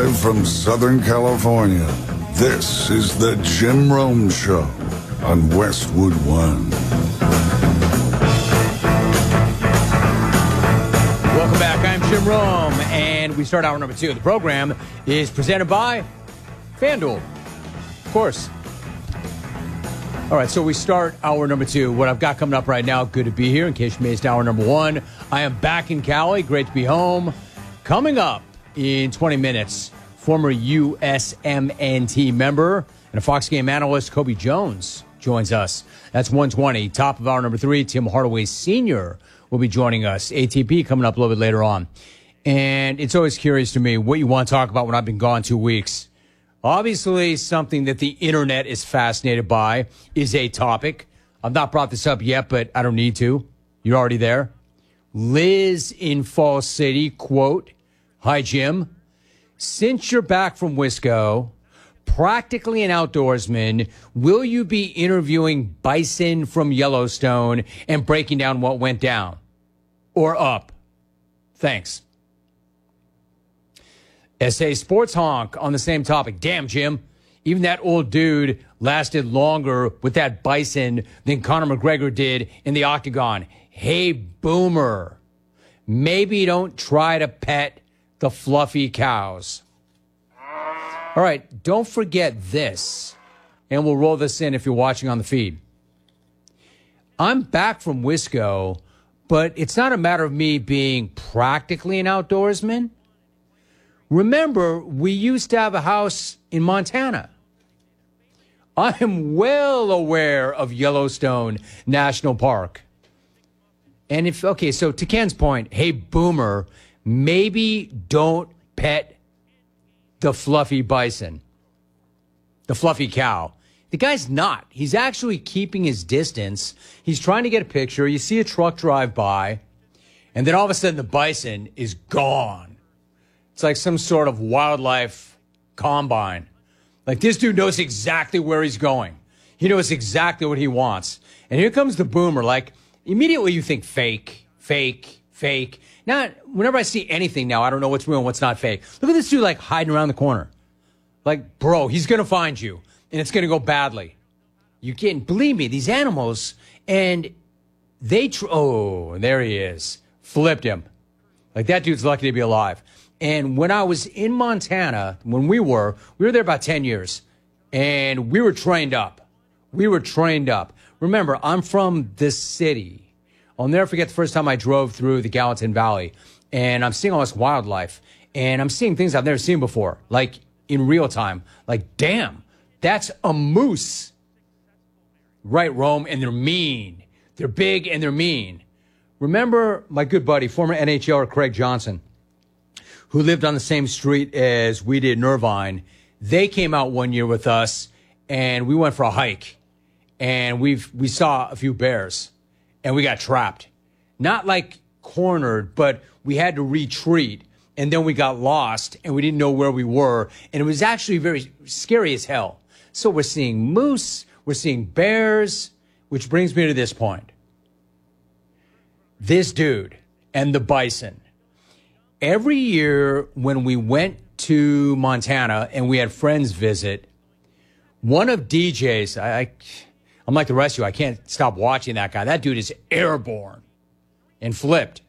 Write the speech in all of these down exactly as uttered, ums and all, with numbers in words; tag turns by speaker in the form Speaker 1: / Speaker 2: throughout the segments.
Speaker 1: Live from Southern California, this is the Jim Rome Show on Westwood One.
Speaker 2: Welcome back. I'm Jim Rome, and we start hour number two. The program is presented by FanDuel, of course. All right, so we start hour number two. What I've got coming up right now, good to be here. In case you missed hour number one, I am back in Cali. Great to be home. Coming up in twenty minutes, former U S M N T member and a Fox game analyst, Kobe Jones, joins us. That's one twenty. Top of hour number three, Tim Hardaway Senior will be joining us. A T P coming up a little bit later on. And it's always curious to me what you want to talk about when I've been gone two weeks. Obviously, something that the internet is fascinated by is a topic. I've not brought this up yet, but I don't need to. You're already there. Liz in Fall City, quote, "Hi, Jim. Since you're back from Wisco, practically an outdoorsman, will you be interviewing bison from Yellowstone and breaking down what went down or up? Thanks." S A Sports Honk on the same topic. Damn, Jim. Even that old dude lasted longer with that bison than Conor McGregor did in the octagon. Hey, Boomer, maybe don't try to pet the fluffy cows. All right, don't forget this, and we'll roll this in if you're watching on the feed. I'm back from Wisco, but it's not a matter of me being practically an outdoorsman. Remember, we used to have a house in Montana. I am well aware of Yellowstone National Park. And if, okay, so to Ken's point, hey, Boomer, maybe don't pet the fluffy bison, the fluffy cow. The guy's not. He's actually keeping his distance. He's trying to get a picture. You see a truck drive by, and then all of a sudden the bison is gone. It's like some sort of wildlife combine. Like, this dude knows exactly where he's going. He knows exactly what he wants. And here comes the Boomer. Like, immediately you think fake, fake, fake. Now, whenever I see anything now, I don't know what's real and what's not fake. Look at this dude, like, hiding around the corner. Like, bro, he's going to find you, and it's going to go badly. You can't believe me. These animals, and they, tr- oh, there he is. Flipped him. Like, that dude's lucky to be alive. And when I was in Montana, when we were, we were there about ten years, and we were trained up. We were trained up. Remember, I'm from this city. I'll never forget the first time I drove through the Gallatin Valley, and I'm seeing all this wildlife, and I'm seeing things I've never seen before, like in real time. Like, damn, that's a moose. Right, Rome, and they're mean. They're big and they're mean. Remember my good buddy, former N H L er Craig Johnson, who lived on the same street as we did in Irvine. They came out one year with us, and we went for a hike, and we've we saw a few bears, and we got trapped. Not like cornered, but we had to retreat, and then we got lost, and we didn't know where we were, and it was actually very scary as hell. So we're seeing moose, we're seeing bears, which brings me to this point. This dude and the bison. Every year when we went to Montana and we had friends visit, one of D J's, I, I, I'm like the rest of you, I can't stop watching that guy. That dude is airborne and flipped.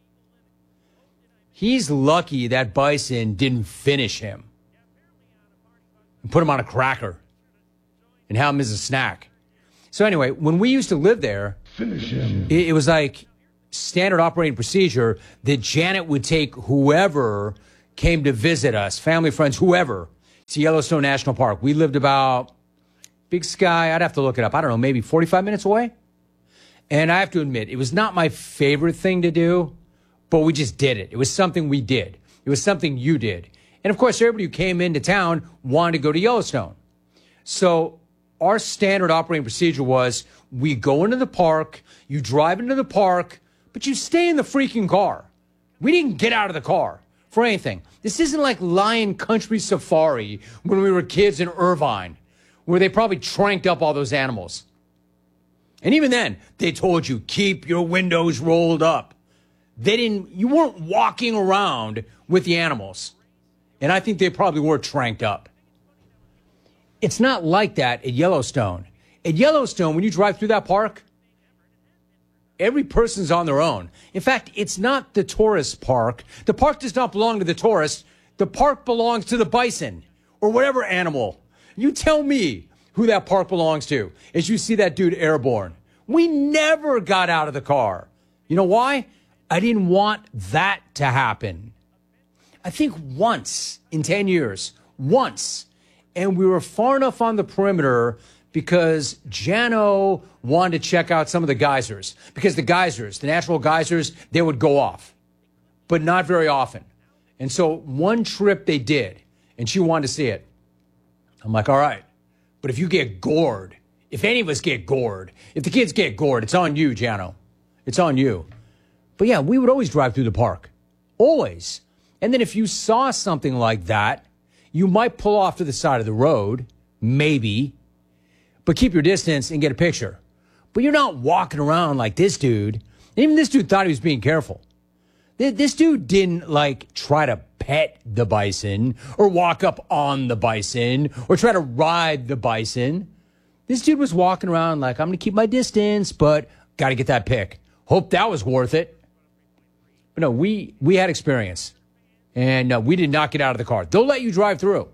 Speaker 2: He's lucky that bison didn't finish him and put him on a cracker and have him as a snack. So anyway, when we used to live there, finish him. It, it was like standard operating procedure that Janet would take whoever came to visit us, family, friends, whoever, to Yellowstone National Park. We lived about Big Sky, I'd have to look it up, I don't know, maybe forty-five minutes away. And I have to admit, it was not my favorite thing to do, but we just did it. It was something we did. It was something you did. And of course, everybody who came into town wanted to go to Yellowstone. So our standard operating procedure was we go into the park, you drive into the park, but you stay in the freaking car. We didn't get out of the car for anything. This isn't like Lion Country Safari when we were kids in Irvine, where they probably tranked up all those animals. And even then, they told you, keep your windows rolled up. They didn't, you weren't walking around with the animals. And I think they probably were tranked up. It's not like that at Yellowstone. At Yellowstone, when you drive through that park, every person's on their own. In fact, it's not the tourist park. The park does not belong to the tourists. The park belongs to the bison or whatever animal. You tell me who that park belongs to as you see that dude airborne. We never got out of the car. You know why? I didn't want that to happen. I think once in ten years, once, and we were far enough on the perimeter because Jano wanted to check out some of the geysers. Because the geysers, the natural geysers, they would go off, but not very often. And so one trip they did, and she wanted to see it. I'm like, all right, but if you get gored, if any of us get gored, if the kids get gored, it's on you, Jano. It's on you. But yeah, we would always drive through the park. Always. And then if you saw something like that, you might pull off to the side of the road, maybe, but keep your distance and get a picture. But you're not walking around like this dude. And even this dude thought he was being careful. This dude didn't, like, try to pet the bison or walk up on the bison or try to ride the bison. This dude was walking around like, I'm going to keep my distance, but got to get that pic. Hope that was worth it. But no, we, we had experience. And uh, we did not get out of the car. They'll let you drive through.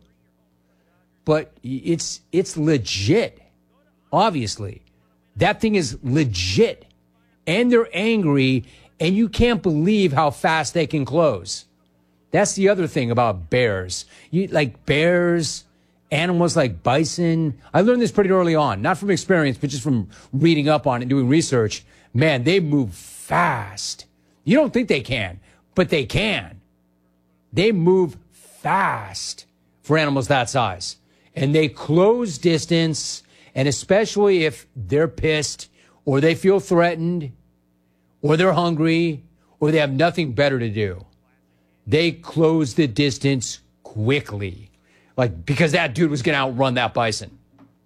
Speaker 2: But it's it's legit. Obviously. That thing is legit. And they're angry, and you can't believe how fast they can close. That's the other thing about bears. You like bears, animals like bison. I learned this pretty early on, not from experience, but just from reading up on it and doing research. Man, they move fast. You don't think they can, but they can. They move fast for animals that size. And they close distance, and especially if they're pissed or they feel threatened or they're hungry or they have nothing better to do, they close the distance quickly. Like, because that dude was going to outrun that bison.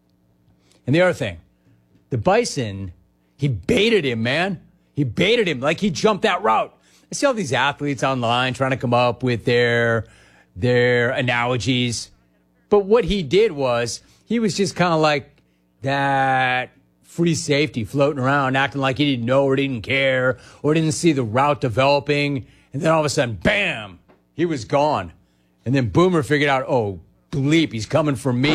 Speaker 2: And the other thing, the bison, he baited him, man. He baited him like he jumped that route. I see all these athletes online trying to come up with their their analogies. But what he did was he was just kind of like that free safety floating around, acting like he didn't know or didn't care or didn't see the route developing. And then all of a sudden, bam, he was gone. And then Boomer figured out, oh, bleep, he's coming for me.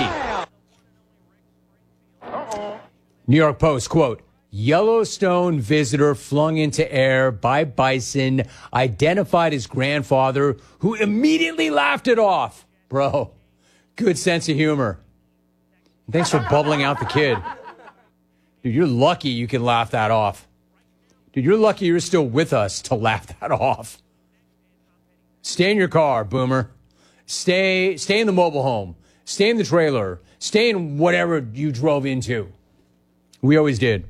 Speaker 2: Uh-oh. New York Post, quote, Yellowstone visitor flung into air by bison, identified his grandfather, who immediately laughed it off. Bro, good sense of humor. Thanks for bubbling out the kid. Dude, you're lucky you can laugh that off. Dude, you're lucky you're still with us to laugh that off. Stay in your car, Boomer. Stay, stay in the mobile home. Stay in the trailer. Stay in whatever you drove into. We always did.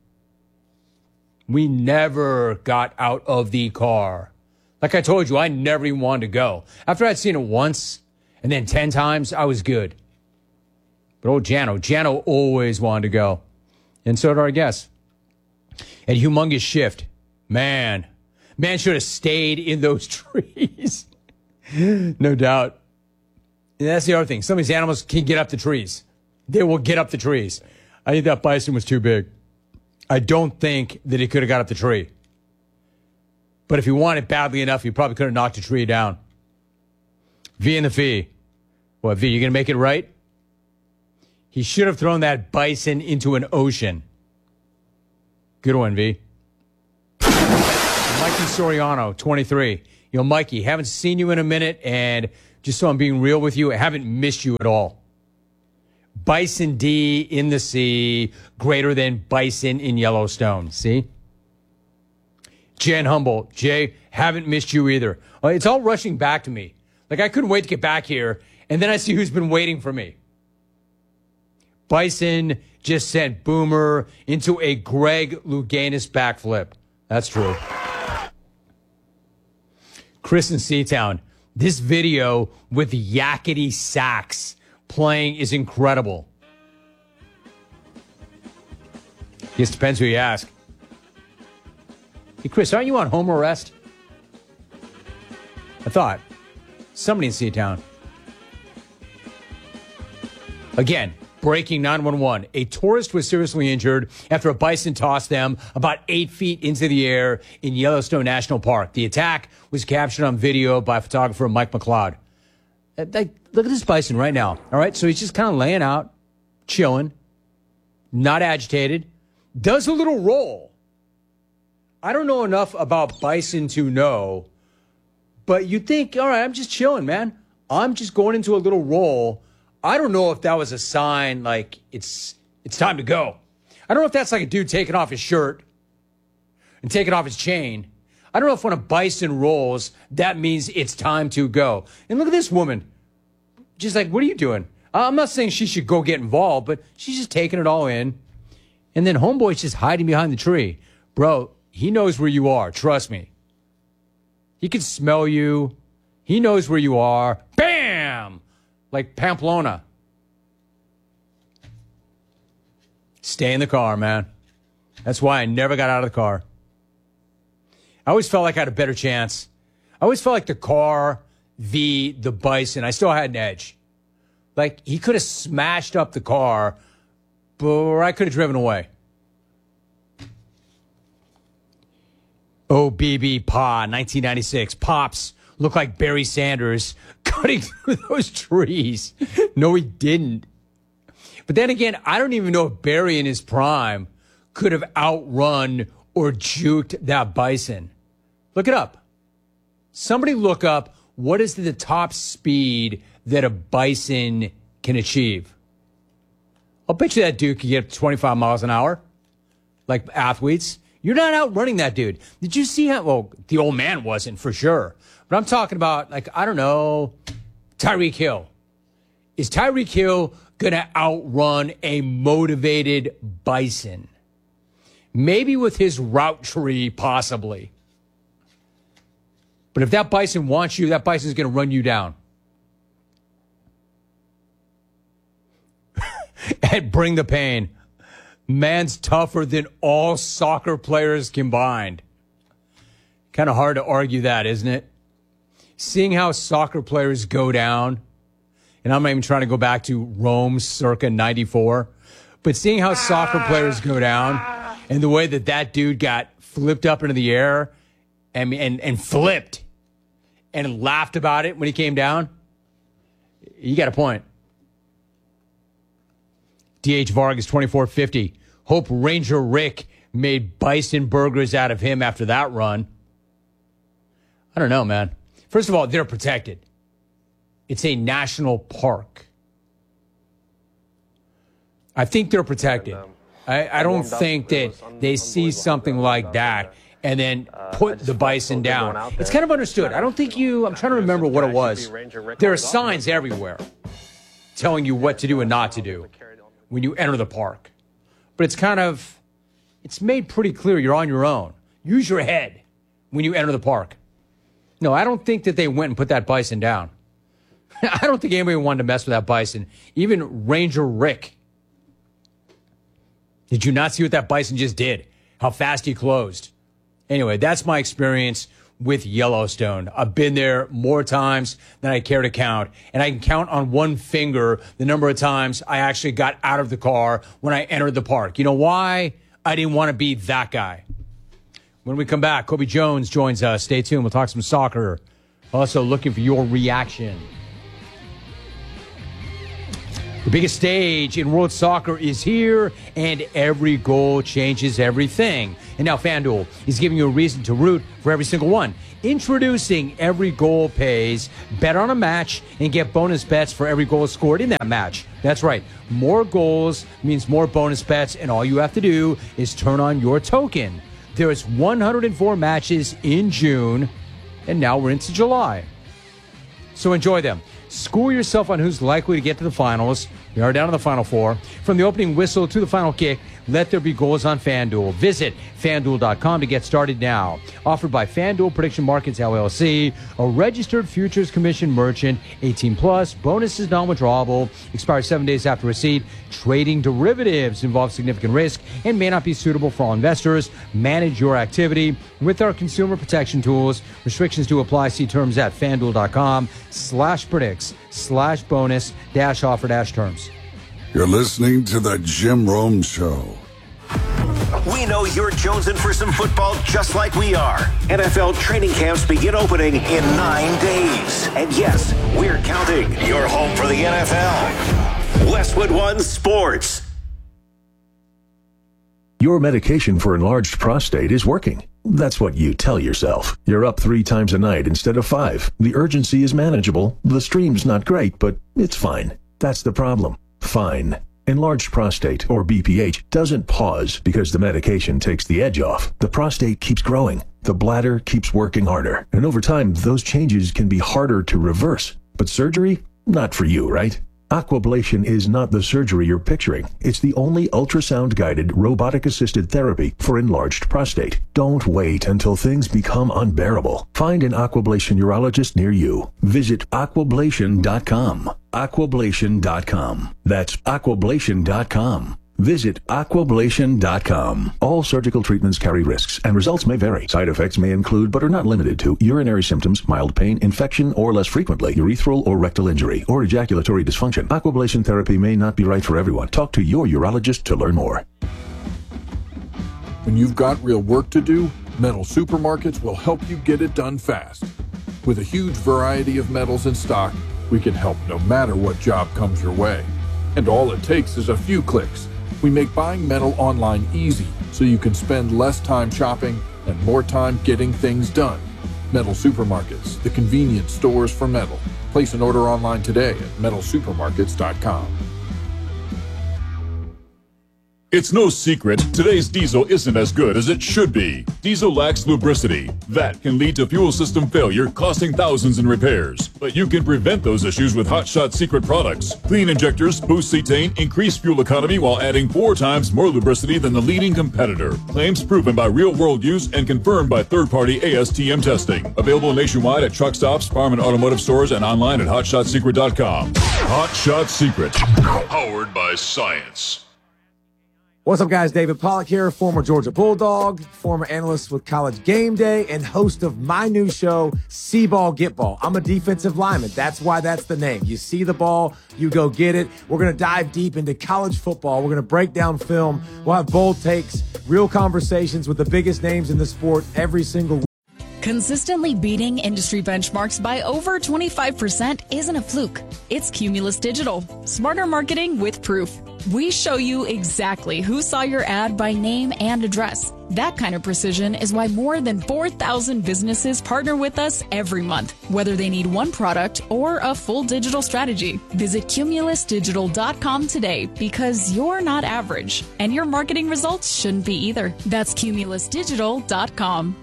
Speaker 2: We never got out of the car. Like I told you, I never even wanted to go. After I'd seen it once and then ten times, I was good. But old Jano, Jano always wanted to go. And so did our guests. And humongous shift. Man, man should have stayed in those trees. No doubt. And that's the other thing. Some of these animals can get up the trees. They will get up the trees. I think that bison was too big. I don't think that he could have got up the tree. But if he wanted badly enough, he probably could have knocked the tree down. V in the fee. What, V, you going to make it right? He should have thrown that bison into an ocean. Good one, V. Mikey Soriano, twenty-three. Yo, Mikey, haven't seen you in a minute, and just so I'm being real with you, I haven't missed you at all. Bison D in the sea, greater than bison in Yellowstone. See? Jen Humboldt. Jay, haven't missed you either. Uh, It's all rushing back to me. Like, I couldn't wait to get back here, and then I see who's been waiting for me. Bison just sent Boomer into a Greg Louganis backflip. That's true. Chris in Seatown. This video with yakety sax playing is incredible. Guess depends who you ask. Hey, Chris, aren't you on home arrest? I thought. Somebody in Seatown. Again, breaking nine one one. A tourist was seriously injured after a bison tossed them about eight feet into the air in Yellowstone National Park. The attack was captured on video by photographer Mike McLeod. Uh, Like, look at this bison right now. All right, so he's just kind of laying out, chilling, not agitated, does a little roll. I don't know enough about bison to know, but you think, all right, I'm just chilling, man. I'm just going into a little roll. I don't know if that was a sign like it's it's time to go. I don't know if that's like a dude taking off his shirt and taking off his chain. I don't know if when a bison rolls, that means it's time to go. And look at this woman. Just like, what are you doing? I'm not saying she should go get involved, but she's just taking it all in. And then homeboy's just hiding behind the tree. Bro, he knows where you are. Trust me. He can smell you. He knows where you are. Bam! Like Pamplona. Stay in the car, man. That's why I never got out of the car. I always felt like I had a better chance. I always felt like the car, the, the bison, I still had an edge. Like, he could have smashed up the car, but I could have driven away. Oh, B B Pa, nineteen ninety-six. Pops looked like Barry Sanders cutting through those trees. No, he didn't. But then again, I don't even know if Barry in his prime could have outrun or juked that bison. Look it up. Somebody look up what is the top speed that a bison can achieve. I'll bet you that dude could get twenty-five miles an hour, like athletes. You're not outrunning that dude. Did you see how, well, the old man wasn't for sure. But I'm talking about, like, I don't know, Tyreek Hill. Is Tyreek Hill going to outrun a motivated bison? Maybe with his route tree, possibly. But if that bison wants you, that bison's going to run you down. And bring the pain. Man's tougher than all soccer players combined. Kind of hard to argue that, isn't it? Seeing how soccer players go down, and I'm not even trying to go back to Rome circa ninety-four, but seeing how soccer players go down and the way that that dude got flipped up into the air and, and, and flipped and laughed about it when he came down, you got a point. D H Vargas, twenty-four fifty. Hope Ranger Rick made bison burgers out of him after that run. I don't know, man. First of all, they're protected. It's a national park. I think they're protected.
Speaker 3: And, um,
Speaker 2: I, I don't think that
Speaker 3: un-
Speaker 2: they see something like that and then put the bison down. It's kind of understood. I don't think you, I'm trying to remember what it was. There are signs everywhere telling you what to do and not to do when you enter the park. But it's kind of, it's made pretty clear you're on your own. Use your head when you enter the park. No, I don't think that they went and put that bison down. I don't think anybody wanted to mess with that bison. Even Ranger Rick. Did you not see what that bison just did? How fast he closed. Anyway, that's my experience with Yellowstone. I've been there more times than I care to count. And I can count on one finger the number of times I actually got out of the car when I entered the park. You know why? I didn't want to be that guy. When we come back, Kobe Jones joins us. Stay tuned. We'll talk some soccer. Also looking for your reaction. The biggest stage in world soccer is here, and every goal changes everything. And now FanDuel is giving you a reason to root for every single one. Introducing Every Goal Pays. Bet on a match and get bonus bets for every goal scored in that match. That's right. More goals means more bonus bets, and all you have to do is turn on your token. There's one hundred four matches in June, and now we're into July. So enjoy them. Score yourself on who's likely to get to the finals. We are down to the final four. From the opening whistle to the final kick, Let there be goals on FanDuel. Visit FanDuel dot com to get started now. Offered by FanDuel Prediction Markets, L L C, a registered futures commission merchant, eighteen plus, bonuses non-withdrawable, expires seven days after receipt. Trading derivatives involves significant risk and may not be suitable for all investors. Manage your activity with our consumer protection tools. Restrictions to apply. See terms at FanDuel dot com slash predicts slash bonus dash offer dash terms.
Speaker 1: You're listening to the Jim Rome Show.
Speaker 3: We know you're jonesing for some football just like we are. N F L training camps begin opening in nine days. And yes, we're counting. You're home for the N F L. Westwood One Sports.
Speaker 4: Your medication for enlarged prostate is working. That's what you tell yourself. You're up three times a night instead of five. The urgency is manageable. The stream's not great, but it's fine. That's the problem. Fine. Enlarged prostate, or B P H, doesn't pause because the medication takes the edge off. The prostate keeps growing. The bladder keeps working harder. And over time, those changes can be harder to reverse. But surgery? Not for you, right? Aquablation is not the surgery you're picturing. It's the only ultrasound-guided, robotic-assisted therapy for enlarged prostate. Don't wait until things become unbearable. Find an Aquablation urologist near you. Visit aquablation dot com. aquablation dot com. That's aquablation dot com. Visit aquablation dot com. All surgical treatments carry risks, and results may vary. Side effects may include, but are not limited to, urinary symptoms, mild pain, infection, or less frequently, urethral or rectal injury, or ejaculatory dysfunction. Aquablation therapy may not be right for everyone. Talk to your urologist to learn more.
Speaker 5: When you've got real work to do, Metal Supermarkets will help you get it done fast. With a huge variety of metals in stock, we can help no matter what job comes your way. And all it takes is a few clicks. We make buying metal online easy so you can spend less time shopping and more time getting things done. Metal Supermarkets, the convenience stores for metal. Place an order online today at metal supermarkets dot com.
Speaker 6: It's no secret, today's diesel isn't as good as it should be. Diesel lacks lubricity. That can lead to fuel system failure, costing thousands in repairs. But you can prevent those issues with Hot Shot Secret products. Clean injectors, boost cetane, increase fuel economy while adding four times more lubricity than the leading competitor. Claims proven by real-world use and confirmed by third-party A S T M testing. Available nationwide at truck stops, farm and automotive stores, and online at hot shot secret dot com. Hot Shot Secret. Powered by science.
Speaker 7: What's up, guys? David Pollack here, former Georgia Bulldog, former analyst with College Game Day, and host of my new show, See Ball, Get Ball. I'm a defensive lineman. That's why that's the name. You see the ball, you go get it. We're going to dive deep into college football. We're going to break down film. We'll have bold takes, real conversations with the biggest names in the sport every single week.
Speaker 8: Consistently beating industry benchmarks by over twenty-five percent isn't a fluke. It's Cumulus Digital. Smarter marketing with proof. We show you exactly who saw your ad by name and address. That kind of precision is why more than four thousand businesses partner with us every month, whether they need one product or a full digital strategy. Visit cumulus digital dot com today because you're not average, and your marketing results shouldn't be either. That's cumulus digital dot com.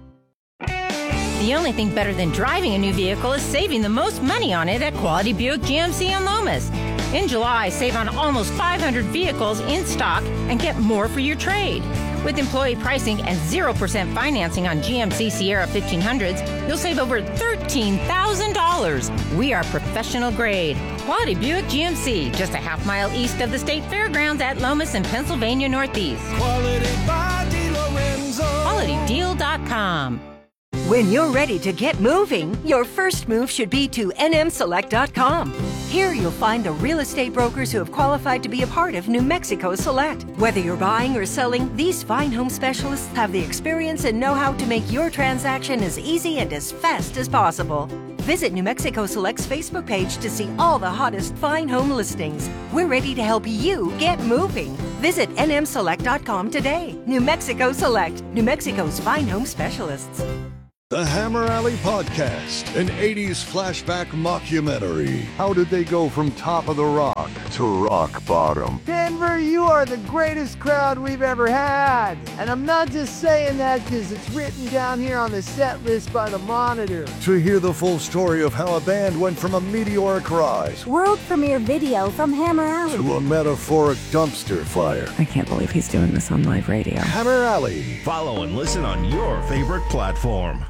Speaker 9: The only thing better than driving a new vehicle is saving the most money on it at Quality Buick G M C in Lomas. In July, save on almost five hundred vehicles in stock and get more for your trade. With employee pricing and zero percent financing on G M C Sierra fifteen hundreds, you'll save over thirteen thousand dollars. We are professional grade. Quality Buick G M C, just a half mile east of the State Fairgrounds at Lomas in Pennsylvania Northeast.
Speaker 10: Quality by DeLorenzo.
Speaker 9: quality deal dot com.
Speaker 11: When you're ready to get moving, your first move should be to N M select dot com. Here you'll find the real estate brokers who have qualified to be a part of New Mexico Select. Whether you're buying or selling, these fine home specialists have the experience and know-how to make your transaction as easy and as fast as possible. Visit New Mexico Select's Facebook page to see all the hottest fine home listings. We're ready to help you get moving. Visit N M select dot com today. New Mexico Select, New Mexico's fine home specialists.
Speaker 1: The Hammer Alley Podcast, an eighties flashback mockumentary. How did they go from top of the rock to rock bottom?
Speaker 12: Denver, you are the greatest crowd we've ever had. And I'm not just saying that because it's written down here on the set list by the Monitor.
Speaker 1: To hear the full story of how a band went from a meteoric rise
Speaker 13: world premiere video from Hammer Alley
Speaker 1: to a metaphoric dumpster fire.
Speaker 14: I can't believe he's doing this on live radio.
Speaker 1: Hammer Alley.
Speaker 3: Follow and listen on your favorite platform.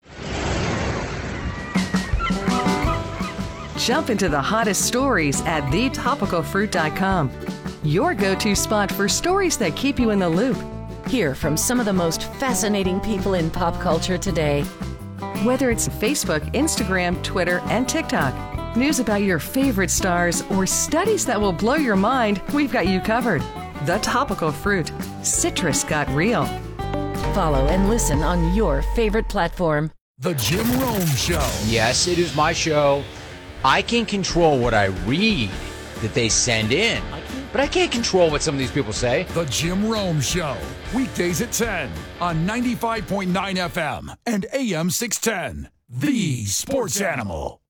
Speaker 15: Jump into the hottest stories at the topical fruit dot com. Your go-to spot for stories that keep you in the loop.
Speaker 16: Hear from some of the most fascinating people in pop culture today.
Speaker 15: Whether it's Facebook, Instagram, Twitter, and TikTok, news about your favorite stars, or studies that will blow your mind, we've got you covered. The Topical Fruit. Citrus got real.
Speaker 16: Follow and listen on your favorite platform.
Speaker 17: The Jim Rome Show.
Speaker 2: Yes, it is my show. I can control what I read that they send in, but I can't control what some of these people say.
Speaker 17: The Jim Rome Show. Weekdays at ten on ninety-five point nine F M and A M six ten. The Sports Animal.